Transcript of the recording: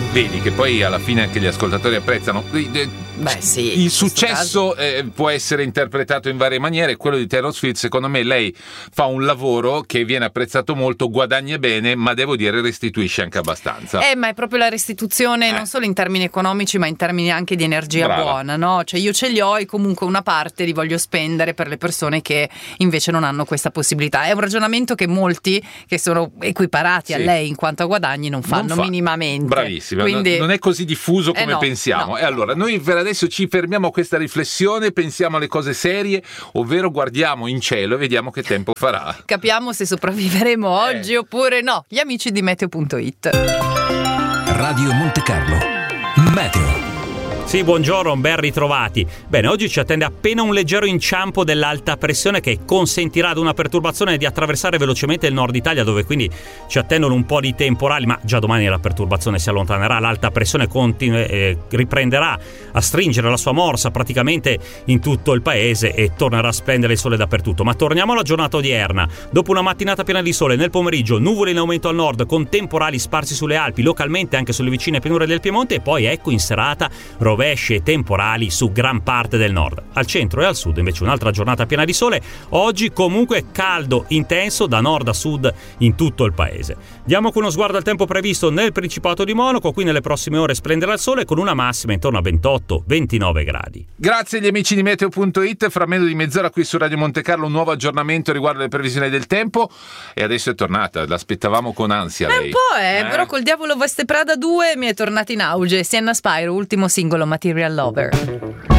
vedi che poi alla fine anche gli ascoltatori apprezzano. Beh, sì, il successo può essere interpretato in varie maniere. Quello di Taylor Swift, secondo me, lei fa un lavoro che viene apprezzato molto, guadagna bene, ma devo dire restituisce anche abbastanza. Ma è proprio la restituzione non solo in termini economici, ma in termini anche di energia buona, no? Cioè io ce li ho e comunque una parte li voglio spendere per le persone che invece non hanno questa possibilità. È un ragionamento che molti che sono equiparati a lei in quanto a guadagni non fanno minimamente. Bravissima, quindi non è così diffuso come pensiamo. No. E allora noi per adesso ci fermiamo a questa riflessione, pensiamo alle cose serie, ovvero guardiamo in cielo e vediamo che tempo farà. Capiamo se sopravviveremo oggi oppure no. Gli amici di Meteo.it. Radio Monte Carlo Meteo. Sì, buongiorno, ben ritrovati. Bene, oggi ci attende appena un leggero inciampo dell'alta pressione che consentirà ad una perturbazione di attraversare velocemente il nord Italia, dove quindi ci attendono un po' di temporali, ma già domani la perturbazione si allontanerà, l'alta pressione riprenderà a stringere la sua morsa praticamente in tutto il paese e tornerà a splendere il sole dappertutto. Ma torniamo alla giornata odierna. Dopo una mattinata piena di sole, nel pomeriggio nuvole in aumento al nord con temporali sparsi sulle Alpi, localmente anche sulle vicine pianure del Piemonte, e poi ecco in serata rovesci e temporali su gran parte del nord. Al centro e al sud invece un'altra giornata piena di sole, oggi comunque caldo intenso da nord a sud in tutto il paese. Diamo con uno sguardo al tempo previsto nel Principato di Monaco. Qui nelle prossime ore splenderà il sole con una massima intorno a 28-29 gradi. Grazie agli amici di Meteo.it. Fra meno di mezz'ora qui su Radio Monte Carlo un nuovo aggiornamento riguardo le previsioni del tempo, e adesso è tornata, l'aspettavamo con ansia lei. Un po' però col Diavolo Veste Prada 2 mi è tornata in auge. Sienna Spyro, ultimo singolo, Material Lover.